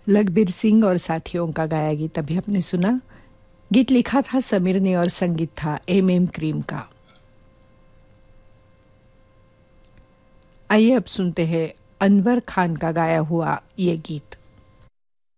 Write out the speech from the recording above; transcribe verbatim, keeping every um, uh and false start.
लखबीर सिंह और साथियों का गाया गीत अभी आपने सुना। गीत लिखा था समीर ने और संगीत था एम एम क्रीम का। आइए अब सुनते हैं अनवर खान का गाया हुआ ये गीत।